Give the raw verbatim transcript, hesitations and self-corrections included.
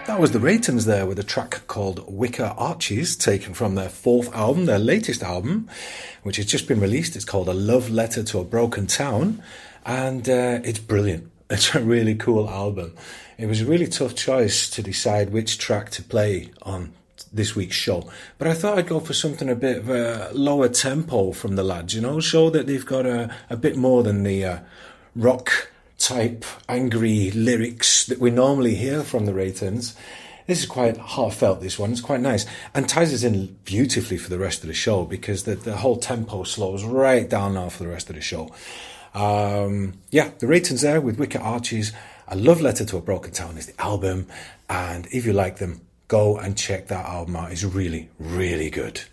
That was the Raytons there with a track called Wicker Arches, taken from their fourth album, their latest album, which has just been released. It's called A Love Letter to a Broken Town, and uh, it's brilliant. It's a really cool album. It was a really tough choice to decide which track to play on this week's show, but I thought I'd go for something a bit of a lower tempo from the lads, you know, show that they've got a, a bit more than the uh, rock type angry lyrics that we normally hear from the Raytons. This is quite heartfelt, this one. It's quite nice and ties us in beautifully for the rest of the show, because the, the whole tempo slows right down now for the rest of the show. Um, yeah, the Raytons there with Wicker Arches. A Love Letter to a Broken Town is the album, and if you like them, go and check that album out. It's really, really good.